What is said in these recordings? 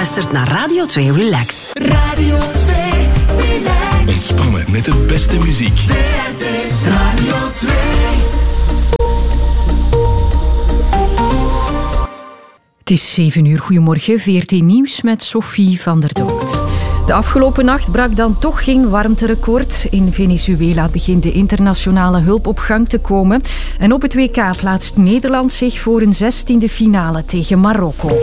luistert naar Radio 2 Relax. Radio 2 Relax. Ontspannen met de beste muziek. VRT Radio 2. Het is 7 uur. Goedemorgen. VRT Nieuws met Sophie van der Dood. De afgelopen nacht brak dan toch geen warmterecord. In Venezuela begint de internationale hulp op gang te komen. En op het WK plaatst Nederland zich voor een 16e finale tegen Marokko.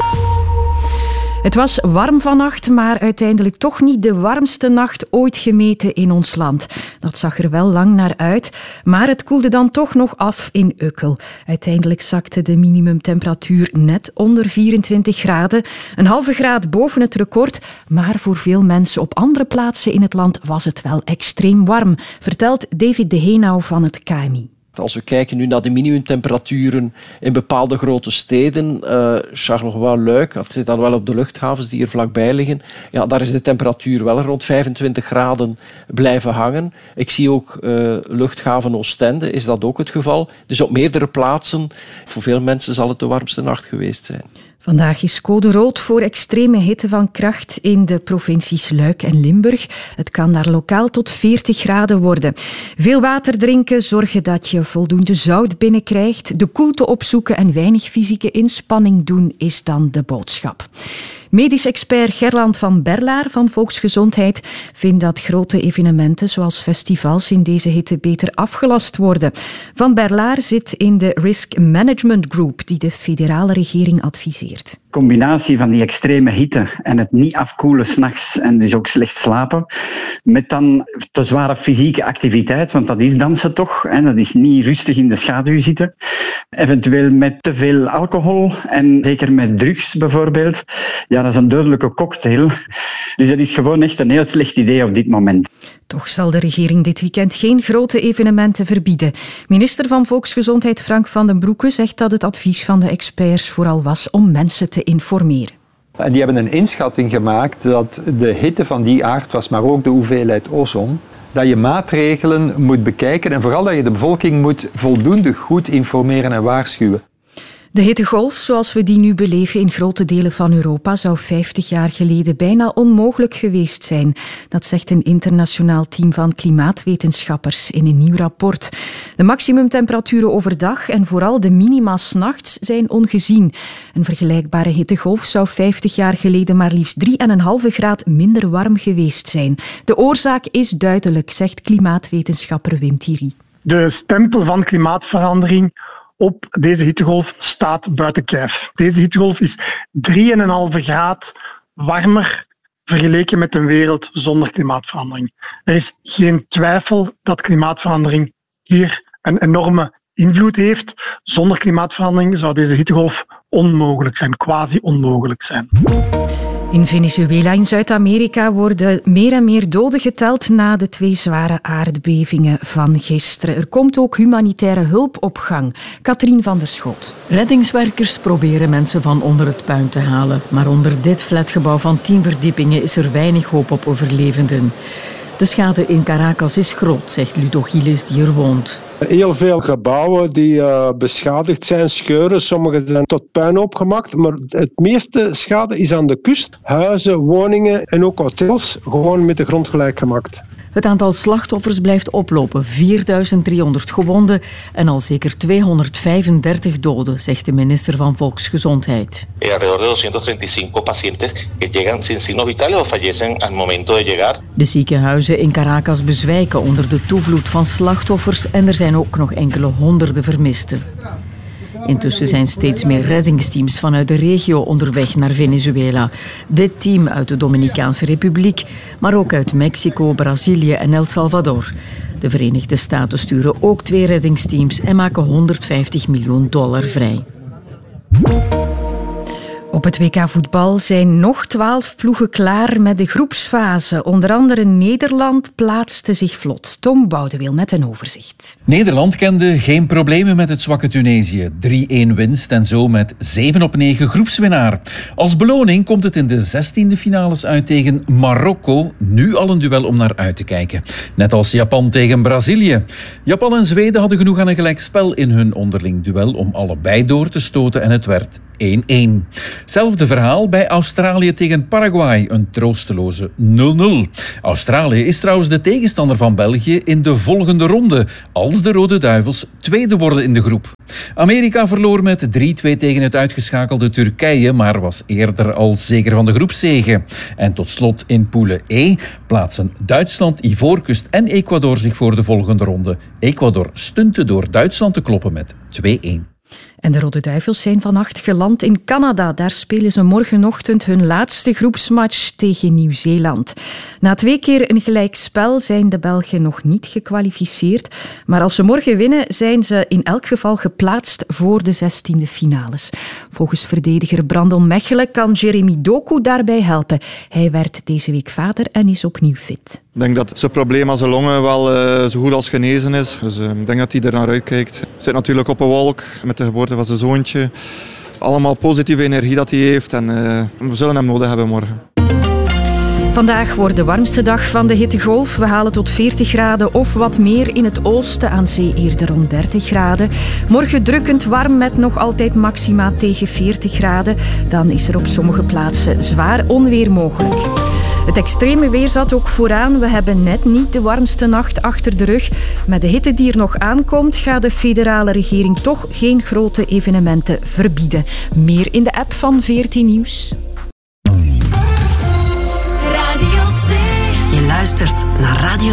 Het was warm vannacht, maar uiteindelijk toch niet de warmste nacht ooit gemeten in ons land. Dat zag er wel lang naar uit, maar het koelde dan toch nog af in Ukkel. Uiteindelijk zakte de minimumtemperatuur net onder 24 graden. Een halve graad boven het record, maar voor veel mensen op andere plaatsen in het land was het wel extreem warm, vertelt David de Heenau van het KMI. Als we kijken nu naar de minimumtemperaturen in bepaalde grote steden, Charleroi-Luik, of het zit dan wel op de luchthavens die er vlakbij liggen, ja, daar is de temperatuur wel rond 25 graden blijven hangen. Ik zie ook luchthaven Oostende, is dat ook het geval. Dus op meerdere plaatsen, voor veel mensen zal het de warmste nacht geweest zijn. Vandaag is code rood voor extreme hitte van kracht in de provincies Luik en Limburg. Het kan daar lokaal tot 40 graden worden. Veel water drinken, zorgen dat je voldoende zout binnenkrijgt, de koelte opzoeken en weinig fysieke inspanning doen is dan de boodschap. Medisch expert Gerland van Berlaar van Volksgezondheid vindt dat grote evenementen zoals festivals in deze hitte beter afgelast worden. Van Berlaar zit in de Risk Management Group die de federale regering adviseert. De combinatie van die extreme hitte en het niet afkoelen 's nachts en dus ook slecht slapen, met dan te zware fysieke activiteit, want dat is dansen toch, hè, dat is niet rustig in de schaduw zitten. Eventueel met te veel alcohol en zeker met drugs bijvoorbeeld. Ja, dat is een dodelijke cocktail. Dus dat is gewoon echt een heel slecht idee op dit moment. Toch zal de regering dit weekend geen grote evenementen verbieden. Minister van Volksgezondheid Frank van den Broeke zegt dat het advies van de experts vooral was om mensen te informeren. En die hebben een inschatting gemaakt dat de hitte van die aard was, maar ook de hoeveelheid ozon, dat je maatregelen moet bekijken en vooral dat je de bevolking moet voldoende goed informeren en waarschuwen. De hittegolf, zoals we die nu beleven in grote delen van Europa, zou 50 jaar geleden bijna onmogelijk geweest zijn. Dat zegt een internationaal team van klimaatwetenschappers in een nieuw rapport. De maximumtemperaturen overdag en vooral de minima 's nachts zijn ongezien. Een vergelijkbare hittegolf zou 50 jaar geleden maar liefst 3,5 graad minder warm geweest zijn. De oorzaak is duidelijk, zegt klimaatwetenschapper Wim Thierry. De stempel van klimaatverandering op deze hittegolf staat buiten kijf. Deze hittegolf is 3,5 graad warmer vergeleken met een wereld zonder klimaatverandering. Er is geen twijfel dat klimaatverandering hier een enorme invloed heeft. Zonder klimaatverandering zou deze hittegolf onmogelijk zijn, quasi onmogelijk zijn. In Venezuela in Zuid-Amerika worden meer en meer doden geteld na de 2 zware aardbevingen van gisteren. Er komt ook humanitaire hulp op gang. Katrien van der Schoot. Reddingswerkers proberen mensen van onder het puin te halen. Maar onder dit flatgebouw van 10 verdiepingen is er weinig hoop op overlevenden. De schade in Caracas is groot, zegt Ludo Gilles die er woont. Heel veel gebouwen die beschadigd zijn, scheuren. Sommige zijn tot puin opgemaakt. Maar het meeste schade is aan de kust. Huizen, woningen en ook hotels gewoon met de grond gelijk gemaakt. Het aantal slachtoffers blijft oplopen. 4.300 gewonden en al zeker 235 doden, zegt de minister van Volksgezondheid. Alrededor de 235 pacientes que llegan sin signos vitales o fallecen al momento de llegar. De ziekenhuizen in Caracas bezwijken onder de toevloed van slachtoffers en er zijn ook nog enkele honderden vermisten. Intussen zijn steeds meer reddingsteams vanuit de regio onderweg naar Venezuela. Dit team uit de Dominicaanse Republiek, maar ook uit Mexico, Brazilië en El Salvador. De Verenigde Staten sturen ook 2 reddingsteams en maken $150 miljoen vrij. Op het WK voetbal zijn nog 12 ploegen klaar met de groepsfase. Onder andere Nederland plaatste zich vlot. Tom Boudewil met een overzicht. Nederland kende geen problemen met het zwakke Tunesië. 3-1 winst en zo met 7-9 groepswinnaar. Als beloning komt het in de 16e finales uit tegen Marokko. Nu al een duel om naar uit te kijken. Net als Japan tegen Brazilië. Japan en Zweden hadden genoeg aan een gelijkspel in hun onderling duel om allebei door te stoten en het werd 1-1. Hetzelfde verhaal bij Australië tegen Paraguay, een troosteloze 0-0. Australië is trouwens de tegenstander van België in de volgende ronde, als de Rode Duivels tweede worden in de groep. Amerika verloor met 3-2 tegen het uitgeschakelde Turkije, maar was eerder al zeker van de groepszege. En tot slot in poele E plaatsen Duitsland, Ivoorkust en Ecuador zich voor de volgende ronde. Ecuador stunte door Duitsland te kloppen met 2-1. En de Rode Duivels zijn vannacht geland in Canada. Daar spelen ze morgenochtend hun laatste groepsmatch tegen Nieuw-Zeeland. Na 2 keer een gelijkspel zijn de Belgen nog niet gekwalificeerd. Maar als ze morgen winnen, zijn ze in elk geval geplaatst voor de 16e finales. Volgens verdediger Brandon Mechelen kan Jeremy Doku daarbij helpen. Hij werd deze week vader en is opnieuw fit. Ik denk dat zijn probleem aan zijn longen wel zo goed als genezen is. Dus ik denk dat hij er naar uitkijkt. Hij zit natuurlijk op een wolk met de geboorte van zijn zoontje. Allemaal positieve energie dat hij heeft en we zullen hem nodig hebben morgen. Vandaag wordt de warmste dag van de hittegolf. We halen tot 40 graden of wat meer in het oosten, aan zee eerder rond 30 graden. Morgen drukkend warm met nog altijd maxima tegen 40 graden. Dan is er op sommige plaatsen zwaar onweer mogelijk. Het extreme weer zat ook vooraan. We hebben net niet de warmste nacht achter de rug. Met de hitte die er nog aankomt, gaat de federale regering toch geen grote evenementen verbieden. Meer in de app van VRT Nieuws. Radio 2. Je luistert naar Radio